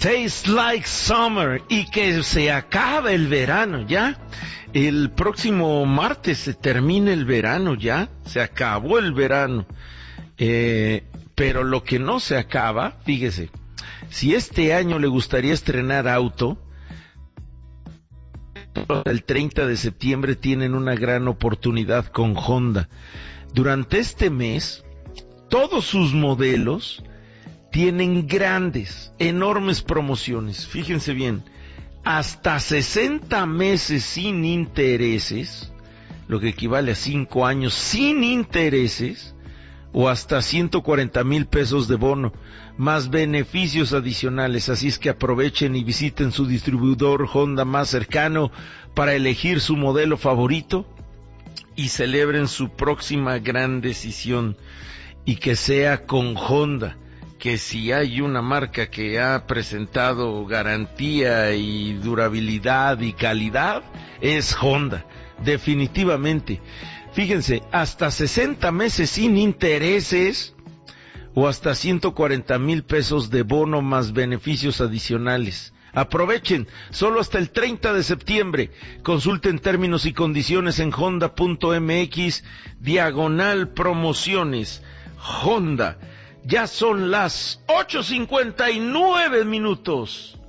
Tastes Like Summer, y que se acaba el verano ya. El próximo martes se termina el verano ya, se acabó el verano. Pero lo que no se acaba, fíjese, si este año le gustaría estrenar auto, el 30 de septiembre tienen una gran oportunidad con Honda. Durante este mes, todos sus modelos tienen grandes, enormes promociones. Fíjense bien, hasta 60 meses sin intereses, lo que equivale a 5 años sin intereses, o hasta 140,000 pesos de bono, más beneficios adicionales. Así es que aprovechen y visiten su distribuidor Honda más cercano para elegir su modelo favorito y celebren su próxima gran decisión, y que sea con Honda, que si hay una marca que ha presentado garantía y durabilidad y calidad, es Honda, definitivamente. Fíjense, hasta 60 meses sin intereses o hasta 140,000 pesos de bono más beneficios adicionales. Aprovechen, solo hasta el 30 de septiembre. Consulten términos y condiciones en honda.mx/promociones. Honda. Ya son las 8:59 minutos.